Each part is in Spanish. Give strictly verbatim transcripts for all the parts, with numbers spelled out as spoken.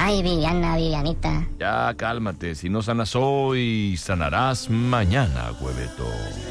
Ay, Viviana, Vivianita. Ya, cálmate. Si no sanas hoy, sanarás mañana, hueveto.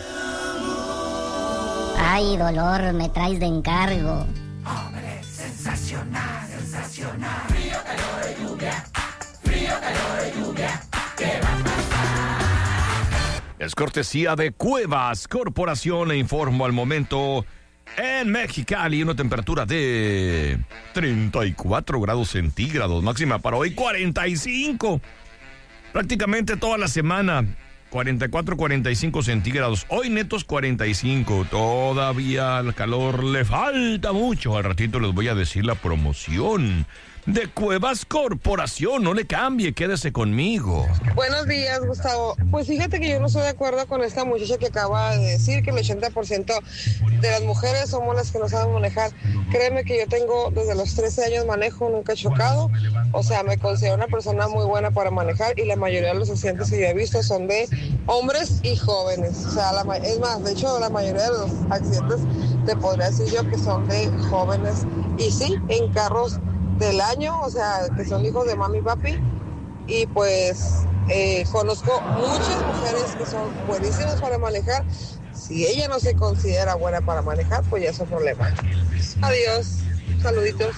Ay, dolor, me traes de encargo. Hombre, sensacional, sensacional. Frío, calor y lluvia. Frío, calor y lluvia. ¿Qué va a pasar? Es cortesía de Cuevas Corporación. Le informo al momento. En Mexicali, una temperatura de treinta y cuatro grados centígrados. Máxima para hoy, cuarenta y cinco. Prácticamente toda la semana. cuarenta y cuatro, cuarenta y cinco centígrados. Hoy netos cuarenta y cinco. Todavía al calor le falta mucho. Al ratito les voy a decir la promoción de Cuevas Corporación. No le cambie, quédese conmigo. Buenos días, Gustavo. Pues fíjate que yo no estoy de acuerdo con esta muchacha que acaba de decir que el ochenta por ciento de las mujeres somos las que no saben manejar. Créeme que yo tengo desde los trece años manejo, nunca he chocado. O sea, me considero una persona muy buena para manejar y la mayoría de los accidentes que yo he visto son de hombres y jóvenes. O sea, la, es más, de hecho, la mayoría de los accidentes te podría decir yo que son de jóvenes. Y sí, en carros del año, o sea, que son hijos de mami y papi. Y pues eh, conozco muchas mujeres que son buenísimas para manejar. Si ella no se considera buena para manejar, pues ya es un problema. Adiós, saluditos.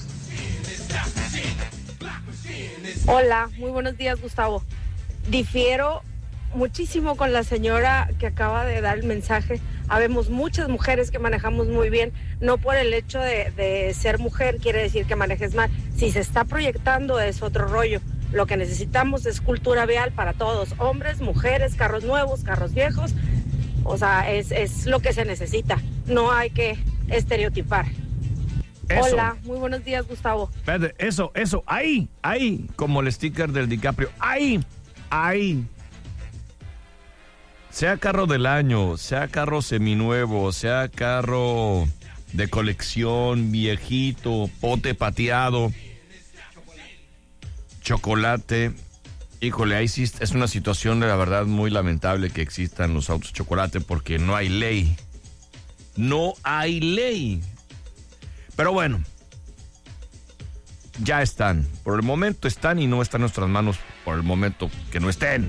Hola, muy buenos días, Gustavo. Difiero muchísimo con la señora que acaba de dar el mensaje. Habemos muchas mujeres que manejamos muy bien, no por el hecho de, de ser mujer quiere decir que manejes mal. Si se está proyectando es otro rollo. Lo que necesitamos es cultura vial para todos, hombres, mujeres, carros nuevos, carros viejos. O sea, es, es lo que se necesita. No hay que estereotipar. Eso. Hola, muy buenos días, Gustavo. Espérate, eso, eso, ahí, ahí, como el sticker del DiCaprio, ahí, ahí. Sea carro del año, sea carro seminuevo, sea carro de colección, viejito, pote pateado, chocolate. Híjole, ahí sí es una situación de la verdad muy lamentable que existan los autos chocolate porque no hay ley. No hay ley. Pero bueno, ya están. Por el momento están y no están en nuestras manos por el momento que no estén.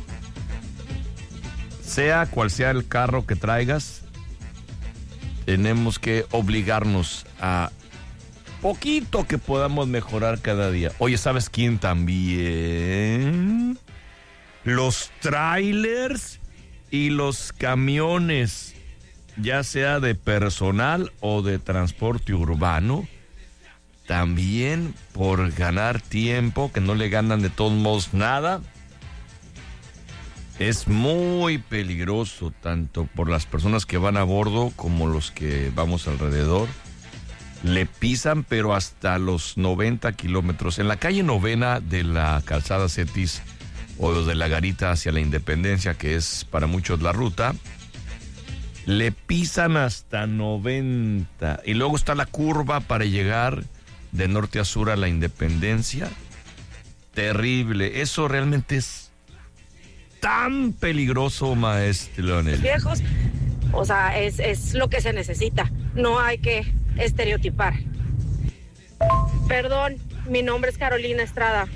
Sea cual sea el carro que traigas, tenemos que obligarnos a poquito que podamos mejorar cada día. Oye, ¿sabes quién también? Los trailers y los camiones, ya sea de personal o de transporte urbano, también por ganar tiempo, que no le ganan de todos modos nada. Es muy peligroso, tanto por las personas que van a bordo como los que vamos alrededor. Le pisan, pero hasta los noventa kilómetros. En la calle Novena de la calzada Cetis o de la Garita hacia la Independencia, que es para muchos la ruta, le pisan hasta noventa. Y luego está la curva para llegar de norte a sur a la Independencia. Terrible. Eso realmente es tan peligroso, maestro Leonel. Viejos, o sea, es, es lo que se necesita. No hay que estereotipar. Perdón, mi nombre es Carolina Estrada.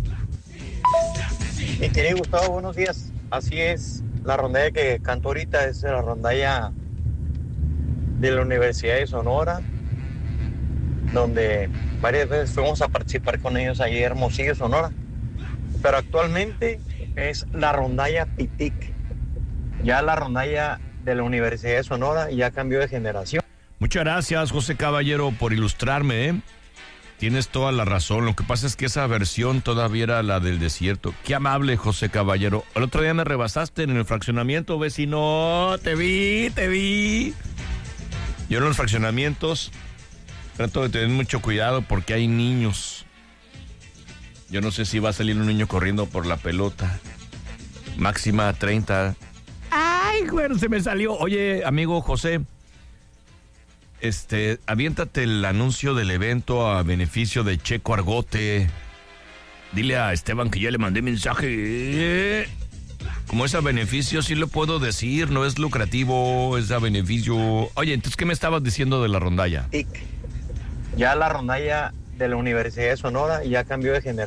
Mi querido Gustavo, buenos días. Así es, la rondalla que canto ahorita es la rondalla de la Universidad de Sonora, donde varias veces fuimos a participar con ellos allí en Hermosillo, Sonora. Pero actualmente es la rondalla Pitic. Ya la rondalla de la Universidad de Sonora ya cambió de generación. Muchas gracias, José Caballero, por ilustrarme, ¿eh? Tienes toda la razón. Lo que pasa es que esa versión todavía era la del desierto. Qué amable, José Caballero. El otro día me rebasaste en el fraccionamiento, vecino. Te vi, te vi. Yo en los fraccionamientos trato de tener mucho cuidado porque hay niños. Yo no sé si va a salir un niño corriendo por la pelota. Máxima treinta. Ay, bueno, se me salió. Oye, amigo José, este, aviéntate el anuncio del evento a beneficio de Checo Argote. Dile a Esteban que ya le mandé mensaje. Como es a beneficio, sí lo puedo decir, no es lucrativo, es a beneficio. Oye, entonces, ¿qué me estabas diciendo de la rondalla? Ya la rondalla de la Universidad de Sonora ya cambió de generación.